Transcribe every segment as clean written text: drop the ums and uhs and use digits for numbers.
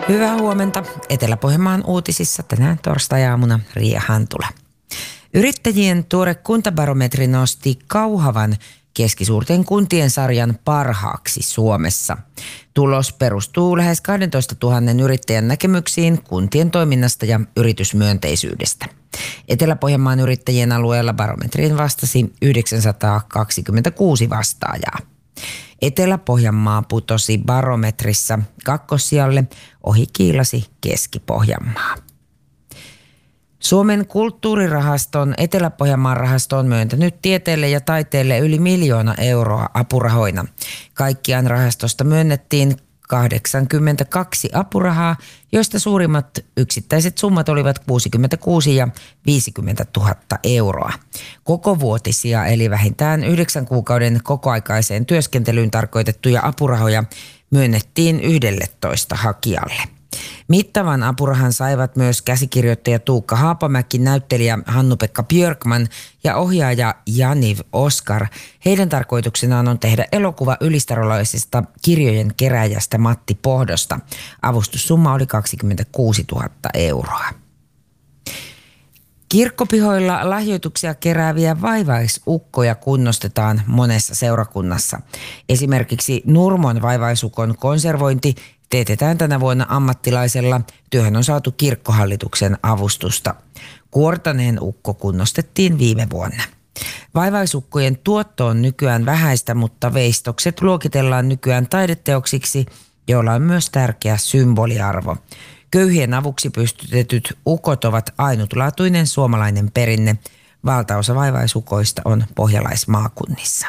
Hyvää huomenta. Etelä-Pohjanmaan uutisissa tänään torstai-aamuna Riia Hantula. Yrittäjien tuore kuntabarometri nosti Kauhavan keskisuurten kuntien sarjan parhaaksi Suomessa. Tulos perustuu lähes 12 000 yrittäjän näkemyksiin kuntien toiminnasta ja yritysmyönteisyydestä. Etelä-Pohjanmaan yrittäjien alueella barometriin vastasi 926 vastaajaa. Etelä-Pohjanmaa putosi barometrissa kakkossijalle, ohi kiilasi Keski-Pohjanmaa. Suomen kulttuurirahaston Etelä-Pohjanmaan rahasto on myöntänyt tieteelle ja taiteelle yli 1 miljoona euroa apurahoina. Kaikkiaan rahastosta myönnettiin 82 apurahaa, joista suurimmat yksittäiset summat olivat 66 ja 50 000 euroa. Kokovuotisia eli vähintään 9 kuukauden kokoaikaiseen työskentelyyn tarkoitettuja apurahoja myönnettiin 11 hakijalle. Mittavan apurahan saivat myös käsikirjoittaja Tuukka Haapamäki, näyttelijä Hannu-Pekka Björkman ja ohjaaja Janiv Oskar. Heidän tarkoituksenaan on tehdä elokuva ylistarolaisesta kirjojen kerääjästä Matti Pohdosta. Avustussumma oli 26 000 euroa. Kirkkopihoilla lahjoituksia kerääviä vaivaisukkoja kunnostetaan monessa seurakunnassa. Esimerkiksi Nurmon vaivaisukon konservointi teetetään tänä vuonna ammattilaisella. Työhön on saatu kirkkohallituksen avustusta. Kuortaneen ukko kunnostettiin viime vuonna. Vaivaisukkojen tuotto on nykyään vähäistä, mutta veistokset luokitellaan nykyään taideteoksiksi, joilla on myös tärkeä symboliarvo. Köyhien avuksi pystytetyt ukot ovat ainutlaatuinen suomalainen perinne. Valtaosa vaivaisukoista on pohjalaismaakunnissa.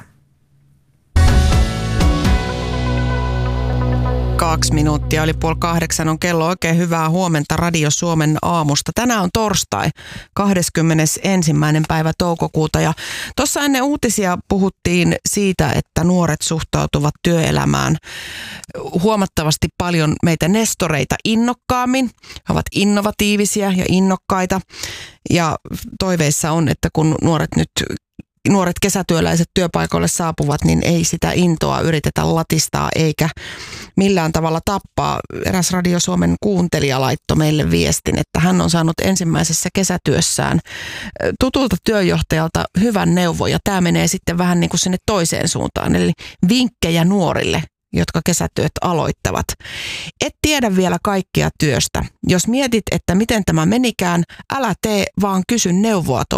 2 minuuttia yli 7:30 on kello. Oikein hyvää huomenta Radio Suomen aamusta. Tänään on torstai, 21. päivä toukokuuta. Ja tuossa ennen uutisia puhuttiin siitä, että nuoret suhtautuvat työelämään huomattavasti paljon meitä nestoreita innokkaammin. He ovat innovatiivisia ja innokkaita. Ja toiveissa on, että kun nuoret kesätyöläiset työpaikoille saapuvat, niin ei sitä intoa yritetä latistaa eikä millään tavalla tappaa. Eräs Radio Suomen kuuntelija laittoi meille viestin, että hän on saanut ensimmäisessä kesätyössään tutulta työjohtajalta hyvän neuvon, ja tämä menee sitten vähän niin kuin sinne toiseen suuntaan, eli vinkkejä nuorille, jotka kesätyöt aloittavat. Et tiedä vielä kaikkea työstä. Jos mietit, että miten tämä menikään, älä tee, vaan kysy neuvoa